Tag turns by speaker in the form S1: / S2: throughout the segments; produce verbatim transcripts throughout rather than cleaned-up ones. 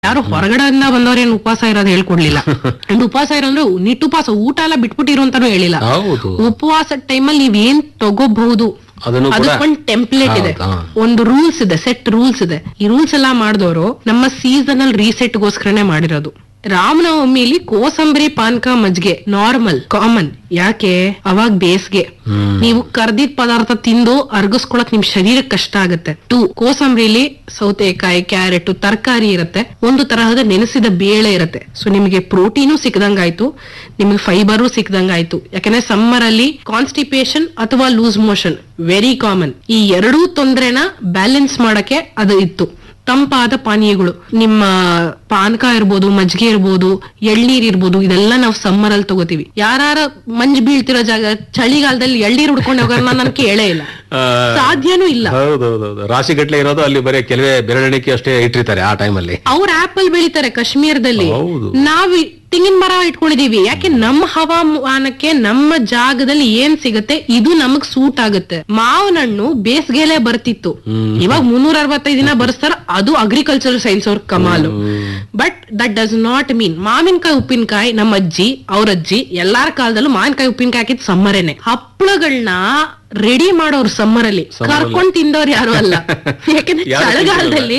S1: ಯಾರು ಹೊರಗಡೆಯಿಂದ ಬಂದವ್ರೇನು ಉಪವಾಸ ಇರೋದು ಹೇಳ್ಕೊಡ್ಲಿಲ್ಲ. ಅಂಡ್ ಉಪವಾಸ ಇರೋಂದ್ರೆ ನಿಟ್ಟುಪವಾಸ, ಊಟ ಎಲ್ಲ ಬಿಟ್ಬಿಟ್ಟಿರು ಅಂತಾನು ಹೇಳಿಲ್ಲ. ಉಪವಾಸ ಟೈಮಲ್ಲಿ ನೀವ್ ಏನ್ ತಗೋಬಹುದು ಅದಕ್ಕೊಂದು ಟೆಂಪ್ಲೇಟ್ ಇದೆ, ಒಂದು ರೂಲ್ಸ್ ಇದೆ, ಸೆಟ್ ರೂಲ್ಸ್ ಇದೆ. ಈ ರೂಲ್ಸ್ ಎಲ್ಲಾ ಮಾಡಿದವರು ನಮ್ಮ ಸೀಸನಲ್ ರೀಸೆಟ್ ಗೋಸ್ಕರನೇ ಮಾಡಿರೋದು. ರಾಮನವಮಿಲಿ ಕೋಸಂಬರಿ ಪಾನಕ ಮಜ್ಜಿಗೆ ನಾರ್ಮಲ್ ಕಾಮನ್. ಯಾಕೆ? ಅವಾಗ ಬೇಸ್ಗೆ ನೀವು ಕರ್ದಿದ್ ಪದಾರ್ಥ ತಿಂದು ಅರ್ಗಿಸ್ಕೊಳಕ್ ನಿಮ್ ಶರೀರಕ್ಕೆ ಕಷ್ಟ ಆಗುತ್ತೆ. ಟು ಕೋಸಂಬರಿಲಿ ಸೌತೆಕಾಯಿ, ಕ್ಯಾರೆಟ್, ತರಕಾರಿ ಇರುತ್ತೆ, ಒಂದು ತರಹದ ನೆನೆಸಿದ ಬೇಳೆ ಇರುತ್ತೆ. ಸೊ ನಿಮಗೆ ಪ್ರೋಟೀನು ಸಿಕ್ಕದಂಗಾಯ್ತು, ನಿಮಗೆ ಫೈಬರು ಸಿಕ್ಕದಂಗಾಯ್ತು. ಯಾಕಂದ್ರೆ ಸಮ್ಮರ್ ಅಲ್ಲಿ ಕಾನ್ಸ್ಟಿಪೇಷನ್ ಅಥವಾ ಲೂಸ್ ಮೋಷನ್ ವೆರಿ ಕಾಮನ್. ಈ ಎರಡೂ ತೊಂದ್ರೆನ ಬ್ಯಾಲೆನ್ಸ್ ಮಾಡಕ್ಕೆ ಅದು ಇತ್ತು. ತಂಪಾದ ಪಾನೀಯಗಳು, ನಿಮ್ಮ ಪಾನಕ ಇರ್ಬೋದು, ಮಜ್ಜಿಗೆ ಇರ್ಬೋದು, ಎಳ್ನೀರ್ ಇರ್ಬೋದು, ಇದೆಲ್ಲ ನಾವು ಸಮ್ಮರ್ ಅಲ್ಲಿ ತಗೋತೀವಿ. ಯಾರ ಮಂಜ್ ಬೀಳ್ತಿರೋ ಜಾಗ ಚಳಿಗಾಲದಲ್ಲಿ ಎಳ್ನೀರ್ ಹುಡ್ಕೊಂಡು ಹೋಗೋಣ ನನ್ ಕೇಳೇ ಇಲ್ಲ, ಸಾಧ್ಯನೂ ಇಲ್ಲ.
S2: ಹೌದೌದು, ರಾಶಿ ಗಟ್ಲೆ ಇರೋದು ಅಲ್ಲಿ ಬರೀ ಕೆಲವೇ ಬೆರಳಿಕೆ ಅಷ್ಟೇ ಇಟ್ಟಿರ್ತಾರೆ ಆ ಟೈಮ್ ಅಲ್ಲಿ.
S1: ಅವ್ರ ಆಪಲ್ ಬೆಳಿತಾರೆ ಕಾಶ್ಮೀರದಲ್ಲಿ, ನಾವ್ ತೆಂಗಿನ ಮರ ಇಟ್ಕೊಂಡಿದೀವಿ. ಯಾಕೆ? ನಮ್ಮ ಹವಾಮಾನಕ್ಕೆ ನಮ್ಮ ಜಾಗದಲ್ಲಿ ಏನ್ ಸಿಗುತ್ತೆ ಇದು ನಮಗ್ ಸೂಟ್ ಆಗುತ್ತೆ. ಮಾವಿನ ಹಣ್ಣು ಬೇಸಿಗೆಲೆ ಬರ್ತಿತ್ತು, ಇವಾಗ ಮುನ್ನೂರ ಅರವತ್ತೈದು ದಿನ ಬರ್ಸ್ತಾರ, ಅದು ಅಗ್ರಿಕಲ್ಚರ್ ಸೈನ್ಸ್ ಅವ್ರ ಕಮಾಲು. But that does not mean ಮಾವಿನಕಾಯಿ ಉಪ್ಪಿನಕಾಯಿ ನಮ್ಮ ಅಜ್ಜಿ ಅವ್ರ ಅಜ್ಜಿ ಎಲ್ಲಾರ ಕಾಲದಲ್ಲೂ ಮಾವಿನಕಾಯಿ ಉಪ್ಪಿನಕಾಯಿ ಹಾಕಿದ್ ಸಮ್ಮರೇನೆ. ಹಪ್ಪಳಗಳನ್ನ ರೆಡಿ ಮಾಡೋರು ಸಮ್ಮರ್ ಅಲ್ಲಿ, ಕರ್ಕೊಂಡ್ ತಿಂದವ್ರು ಯಾರು ಅಲ್ಲ. ಯಾಕಂದ್ರೆ ಚಳಿಗಾಲದಲ್ಲಿ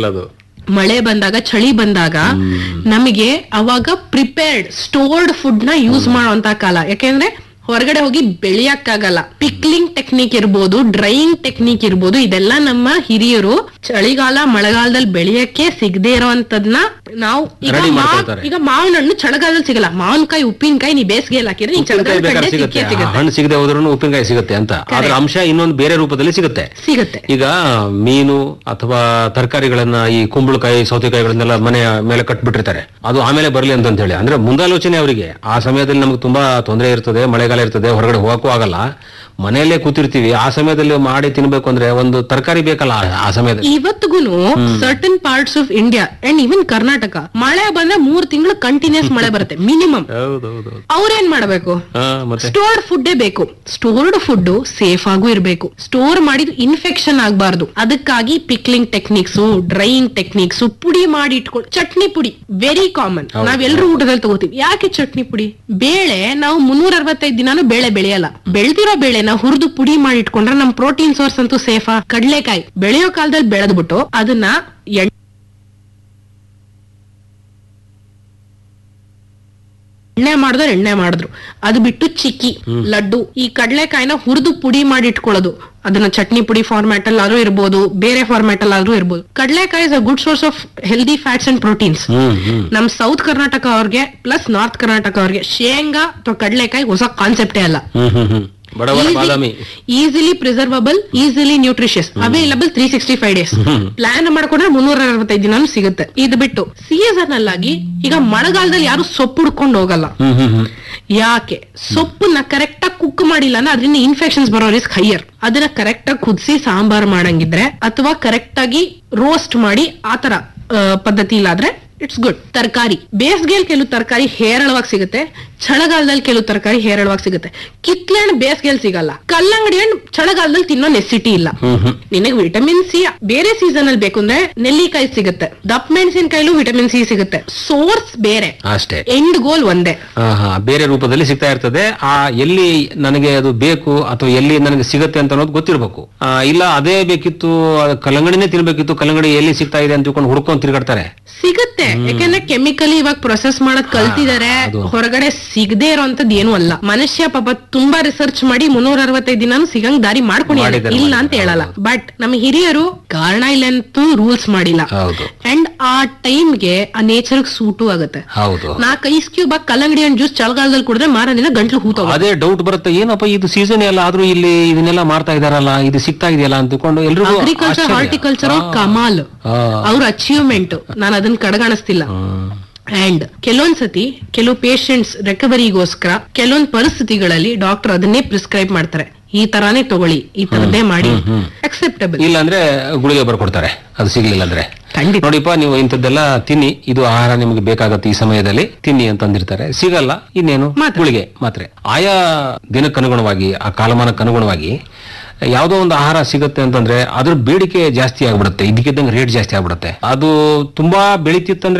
S1: ಮಳೆ ಬಂದಾಗ, ಚಳಿ ಬಂದಾಗ ನಮಗೆ ಅವಾಗ ಪ್ರಿಪೇರ್ಡ್ ಸ್ಟೋರ್ಡ್ ಫುಡ್ ನ ಯೂಸ್ ಮಾಡುವಂತ ಕಾಲ. ಯಾಕೆಂದ್ರೆ ಹೊರಗಡೆ ಹೋಗಿ ಬೆಳೆಯಕ್ಕಾಗಲ್ಲ. ಪಿಕ್ಲಿಂಗ್ ಟೆಕ್ನಿಕ್ ಇರ್ಬೋದು, ಡ್ರೈಯಿಂಗ್ ಟೆಕ್ನಿಕ್ ಇರ್ಬೋದು, ಇದೆಲ್ಲ ನಮ್ಮ ಹಿರಿಯರು ಚಳಿಗಾಲ ಮಳೆಗಾಲದಲ್ಲಿ ಬೆಳೆಯಕ್ಕೆ ಸಿಗದೆ ಇರೋಂತದ್ನ ನಾವು ಈಗ ಈಗ ಮಾವಿನ ಹಣ್ಣು ಚಳಿಗಾಲದಲ್ಲಿ ಸಿಗಲ್ಲ. ಮಾವಿನಕಾಯಿ ಉಪ್ಪಿನಕಾಯಿ ನೀ ಬೇಸಿಗೆಯಲ್ಲಿ ಹಾಕಿದ್ರೆ ನೀನ್ ಚಳಿಗಾಲದಲ್ಲಿ
S2: ಹಣ್ಣು ಸಿಗದೆ ಹೋದ್ರೂ ಉಪ್ಪಿನಕಾಯಿ ಸಿಗುತ್ತೆ ಅಂತ. ಅದ್ರ ಅಂಶ ಇನ್ನೊಂದು ಬೇರೆ ರೂಪದಲ್ಲಿ ಸಿಗುತ್ತೆ
S1: ಸಿಗುತ್ತೆ
S2: ಈಗ ಮೀನು ಅಥವಾ ತರಕಾರಿಗಳನ್ನ, ಈ ಕುಂಬಳಕಾಯಿ, ಸೌತೆಕಾಯಿಗಳನ್ನೆಲ್ಲ ಮನೆಯ ಮೇಲೆ ಕಟ್ಬಿಟ್ಟಿರ್ತಾರೆ, ಅದು ಆಮೇಲೆ ಬರ್ಲಿ ಅಂತ ಹೇಳಿ. ಅಂದ್ರೆ ಮುಂದಾಲೋಚನೆ ಅವರಿಗೆ. ಆ ಸಮಯದಲ್ಲಿ ನಮ್ಗೆ ತುಂಬಾ ತೊಂದರೆ ಇರ್ತದೆ, ಮಳೆಗಾಲ ಇರ್ತದೆ, ಹೊರಗಡೆ ಹೋಗಕ್ಕೂ ಆಗಲ್ಲ, ಮನೆಯಲ್ಲೇ ಕೂತಿರ್ತೀವಿ. ಆ ಸಮಯದಲ್ಲಿ ಮಾಡಿ ತಿನ್ಬೇಕು ಅಂದ್ರೆ ಒಂದು ತರಕಾರಿ ಬೇಕಲ್ಲ ಆ ಸಮಯದಲ್ಲಿ.
S1: ಇವತ್ತಿಗೂನು certain parts of India and ಇವನ್ ಕರ್ನಾಟಕ ಮಳೆ ಬಂದ್ರೆ ಮೂರ್ ತಿಂಗಳು ಕಂಟಿನ್ಯೂಸ್ ಮಳೆ ಬರುತ್ತೆ ಮಿನಿಮಮ್. ಅವ್ರೇನ್ ಮಾಡ್ಬೇಕು? ಸ್ಟೋರ್ಡ್ ಫುಡ್ಡೇ ಬೇಕು. ಸ್ಟೋರ್ಡ್ ಫುಡ್ ಸೇಫ್ ಆಗೂ ಇರ್ಬೇಕು, ಸ್ಟೋರ್ ಮಾಡಿದ್ ಇನ್ಫೆಕ್ಷನ್ ಆಗ್ಬಾರ್ದು. ಅದಕ್ಕಾಗಿ ಪಿಕ್ಲಿಂಗ್ ಟೆಕ್ನಿಕ್ಸ್, ಡ್ರೈಯಿಂಗ್ ಟೆಕ್ನಿಕ್ಸ್, ಪುಡಿ ಮಾಡಿ ಇಟ್ಕೊಂಡು. ಚಟ್ನಿ ಪುಡಿ ವೆರಿ ಕಾಮನ್, ನಾವೆಲ್ಲರೂ ಊಟದಲ್ಲಿ ತಗೋತೀವಿ. ಯಾಕೆ ಚಟ್ನಿ ಪುಡಿ? ಬೇಳೆ ನಾವು ಮುನ್ನೂರ ಅರವತ್ತೈದು ದಿನಾನು ಬೇಳೆ ಬೆಳೆಯಲ್ಲ. ಬೆಳೆದಿರೋ ಬೇಳೆ ನಾವು ಹುರಿದು ಪುಡಿ ಮಾಡಿ ಇಟ್ಕೊಂಡ್ರೆ ನಮ್ ಪ್ರೋಟೀನ್ ಸೋರ್ಸ್ ಅಂತೂ ಸೇಫಾ. ಕಡ್ಲೆಕಾಯಿ ಬೆಳೆಯೋ ಕಾಲದಲ್ಲಿ ಬೆಳೆದ್ಬಿಟ್ಟು ಅದನ್ನ ಎಣ್ಣೆ ಮಾಡಿದ್ರು ಎಣ್ಣೆ ಮಾಡಿದ್ರು ಅದು ಬಿಟ್ಟು ಚಿಕ್ಕಿ, ಲಡ್ಡು, ಈ ಕಡ್ಲೆಕಾಯಿನ ಹುರಿದು ಪುಡಿ ಮಾಡಿ ಇಟ್ಕೊಳ್ಳೋದು. ಅದನ್ನ ಚಟ್ನಿ ಪುಡಿ ಫಾರ್ಮ್ಯಾಟ್ ಅಲ್ಲಾದ್ರೂ ಇರ್ಬೋದು, ಬೇರೆ ಫಾರ್ಮ್ಯಾಟ್ ಅಲ್ಲಾದ್ರೂ ಇರ್ಬೋದು. ಕಡ್ಲೆಕಾಯಿ is a good source of healthy fats and proteins. ನಮ್ ಸೌತ್ ಕರ್ನಾಟಕ ಅವ್ರಿಗೆ ಪ್ಲಸ್ ನಾರ್ತ್ ಕರ್ನಾಟಕ ಅವ್ರಿಗೆ ಶೇಂಗಾ ಅಥವಾ ಕಡ್ಲೆಕಾಯಿ ಹೊಸ ಕಾನ್ಸೆಪ್ಟೇ ಅಲ್ಲ. Easily ಪ್ರಿಸರ್ವಬಲ್, easily nutritious, available three sixty five days. Plan ಮಾಡ್ಕೊಂಡ್ರೆ ಮುನ್ನೂರ ಅರವತ್ತೈದು ದಿನ ಸಿಗುತ್ತೆ. ಇದು ಬಿಟ್ಟು ಸೀಸನಲ್ ಆಗಿ ಈಗ ಮಳೆಗಾಲದಲ್ಲಿ ಯಾರು ಸೊಪ್ಪು ಹುಡ್ಕೊಂಡು ಹೋಗಲ್ಲ. ಯಾಕೆ? ಸೊಪ್ಪನ್ನ ಕರೆಕ್ಟ್ ಆಗಿ ಕುಕ್ ಮಾಡಿಲ್ಲ ಅಂದ್ರೆ ಅದರಿಂದ ಇನ್ಫೆಕ್ಷನ್ಸ್ ಬರೋ ರಿಸ್ಕ್ ಹೈಯರ್. ಅದನ್ನ ಕರೆಕ್ಟ್ ಆಗಿ ಕುದಿಸಿ ಸಾಂಬಾರ್ ಮಾಡಂಗಿದ್ರೆ ಅಥವಾ ಕರೆಕ್ಟ್ ಆಗಿ ರೋಸ್ಟ್ ಮಾಡಿ ಆತರ ಪದ್ಧತಿ ಇಲ್ಲಾದ್ರೆ ಇಟ್ಸ್ ಗುಡ್. ತರಕಾರಿ ಬೇಸಿಗೆಯಲ್ಲಿ ಕೆಲವು ತರಕಾರಿ ಹೇರಳವಾಗಿ ಸಿಗುತ್ತೆ, ಚಳಿಗಾಲದಲ್ಲಿ ಕೆಲವು ತರಕಾರಿ ಹೇರಳವಾಗಿ ಸಿಗುತ್ತೆ. ಕಿತ್ಲೆ ಹಣ್ಣು ಬೇಸಿಗೆಯಲ್ಲಿ ಸಿಗಲ್ಲ, ಕಲ್ಲಂಗಡಿ ಹಣ್ಣು ಚಳಿಗಾಲದಲ್ಲಿ ತಿನ್ನೋ ನೆಸಿಟಿ ಇಲ್ಲ. ನಿನಗೆ ವಿಟಮಿನ್ ಸಿ ಬೇರೆ ಸೀಸನ್ ಅಲ್ಲಿ ಬೇಕು ಅಂದ್ರೆ ನೆಲ್ಲಿಕಾಯಿ ಸಿಗುತ್ತೆ, ದಪ್ಪ ಮೆಣಸಿನಕಾಯಿಲು ವಿಟಮಿನ್ ಸಿ ಸಿಗುತ್ತೆ. ಸೋರ್ಸ್ ಬೇರೆ ಅಷ್ಟೇ, ಎಂಡ್ ಗೋಲ್ ಒಂದೇ,
S2: ಬೇರೆ ರೂಪದಲ್ಲಿ ಸಿಗ್ತಾ ಇರ್ತದೆ. ಆ ಎಲ್ಲಿ ನನಗೆ ಅದು ಬೇಕು ಅಥವಾ ಎಲ್ಲಿ ನನಗೆ ಸಿಗುತ್ತೆ ಅಂತ ಅನ್ನೋದು ಗೊತ್ತಿರ್ಬೇಕು. ಇಲ್ಲ ಅದೇ ಬೇಕಿತ್ತು, ಕಲ್ಲಂಗಡಿನೇ ತಿನ್ಬೇಕಿತ್ತು, ಕಲ್ಲಂಗಡಿ ಎಲ್ಲಿ ಸಿಗ್ತಾ ಇದೆ ಅಂತ ತಿಳ್ಕೊಂಡು ಹುಡ್ಕೊಂಡು ತಿರ್ಗಾಡ್ತಾರೆ.
S1: ಸಿಗುತ್ತೆ, ಯಾಕಂದ್ರೆ ಕೆಮಿಕಲಿ ಇವಾಗ ಪ್ರೊಸೆಸ್ ಮಾಡಕ್ ಕಲ್ತಿದ್ದಾರೆ. ಹೊರಗಡೆ ಸಿಗದೆ ಇರೋಂತದ್ ಏನು ಅಲ್ಲ. ಮನುಷ್ಯ ಪಾಪ ತುಂಬಾ ರಿಸರ್ಚ್ ಮಾಡಿ ಮುನ್ನೂರ ಅರವತ್ತೈದು ದಿನ ಸಿಗಂಗ್ ದಾರಿ ಮಾಡ್ಕೊಂಡಿದ್ದಾರೆ, ಇಲ್ಲ ಅಂತ ಹೇಳಲ್ಲ. ಬಟ್ ನಮ್ಮ ಹಿರಿಯರು ಕಾರಣ ಇಲ್ಲ ಅಂತೂ ರೂಲ್ಸ್ ಮಾಡಿಲ್ಲ. ಅಂಡ್ ಆ ಟೈಮ್ಗೆ ಆ ನೇಚರ್ ಸೂಟು ಆಗುತ್ತೆ. ನಾಲ್ಕು ಐಸ್ ಕ್ಯೂಬ್ ಆಗಿ ಕಲ್ಲಂಗಡಿ ಹಣ್ಣು ಜ್ಯೂಸ್ ಚಳಿಗಾಲದಲ್ಲಿ ಕುಡಿದ್ರೆ ಮಾರದಿನ ಗಂಟ್ಲು ಹೂತ.
S2: ಅದೇ ಡೌಟ್ ಬರುತ್ತೆ, ಏನಪ್ಪ ಇದು ಸೀಸನ್ ಎಲ್ಲ ಆದ್ರೂ ಇಲ್ಲಿ ಇದನ್ನೆಲ್ಲ ಮಾಡ್ತಾ ಇದಾರಲ್ಲ, ಇದು ಸಿಗ್ತಾ ಇದೆಯಲ್ಲ ಅಂದ್ಕೊಂಡು ಎಲ್ರಿಗೂ.
S1: ಅಗ್ರಿಕಲ್ಚರ್ ಹಾರ್ಟಿಕಲ್ಚರ್ ಕಮಾಲ್ ಅವ್ರ ಅಚೀವ್ಮೆಂಟ್, ನಾನು ಅದನ್ನ ಕಡೆಗಾಣಿಸ್ತಿಲ್ಲ. ಅಂಡ್ ಕೆಲವೊಂದ್ಸತಿ ಕೆಲವು ಪೇಷಂಟ್ಸ್ ರಿಕವರಿಗೋಸ್ಕರ ಕೆಲವೊಂದ್ ಪರಿಸ್ಥಿತಿಗಳಲ್ಲಿ ಡಾಕ್ಟರ್ ಅದನ್ನೇ ಪ್ರಿಸ್ಕ್ರೈಬ್ ಮಾಡ್ತಾರೆ, ಈ ತರಾನೇ ತಗೊಳ್ಳಿ, ಈ ತರದೇ ಮಾಡಿ. ಅಕ್ಸೆಪ್ಟಬಲ್ ಇಲ್ಲ ಅಂದ್ರೆ
S2: ಗುಳಿಗೆ ಬರ್ಕೊಡ್ತಾರೆ, ಅದು ಸಿಗ್ಲಿಲ್ಲ ಅಂದ್ರೆ. ನೋಡಿಪ್ಪ ನೀವು ಇಂಥದ್ದೆಲ್ಲ ತಿನ್ನಿ, ಇದು ಆಹಾರ ನಿಮ್ಗೆ ಬೇಕಾಗತ್ತೆ ಈ ಸಮಯದಲ್ಲಿ ತಿನ್ನಿ ಅಂತ ಅಂದಿರ್ತಾರೆ. ಸಿಗಲ್ಲ, ಇನ್ನೇನು ಗುಳಿಗೆ ಮಾತ್ರೆ. ಆಯಾ ದಿನಕ್ಕನುಗುಣವಾಗಿ, ಆ ಕಾಲಮಾನಕ್ಕನುಗುಣವಾಗಿ ಯಾವ್ದೋ ಒಂದು ಆಹಾರ ಸಿಗುತ್ತೆ ಅಂತಂದ್ರೆ ಅದ್ರ ಬೇಡಿಕೆ ಜಾಸ್ತಿ ಆಗ್ಬಿಡುತ್ತೆ, ಇದಕ್ಕಿದ್ದಂಗೆ ರೇಟ್ ಜಾಸ್ತಿ ಆಗ್ಬಿಡುತ್ತೆ. ಅದು ತುಂಬಾ ಬೆಳಿತಿತ್ತಂದ್ರೆ